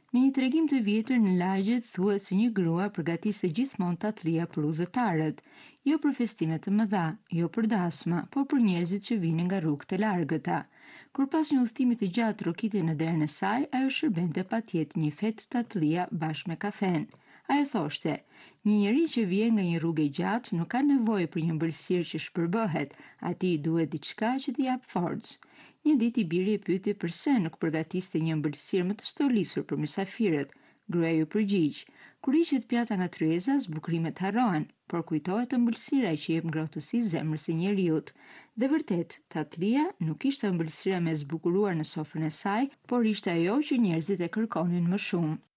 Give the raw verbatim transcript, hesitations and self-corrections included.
Në një tregim të vjetër në lagjet thuhet se një grua përgatiste gjithmonë tatllija për udhëtarët, jo për festime të mëdha, jo për dasma, por për njerëzit që vinin nga rrugët e largëta. Kur pas një udhëtimi të gjatë rokitej në derën e saj, ajo shërbente patjetër një fet tatllija bashkë me kafen. Ajo thoshte, një njeri që vjen nga një rrugë e gjatë nuk ka nevojë për një ëmbëlsirë që shpërbëhet, atij i duhet diçka që t'i jap forcë. Një ditë i biri e pyeti pse nuk përgatiste një ëmbëlsirë më të stolisur për mysafirët. Gruaja u përgjigj: kur hiqet pjata nga tryeza, zbukrimet harrohen, por kujtohet ëmbëlsira që jep ngrohtësi zemrës së njeriut. Dhe vërtet, tatllija nuk ishte ëmbëlsira më e zbukuruar në sofrën e saj, por ishte ajo që njerëzit e kërkonin më shumë.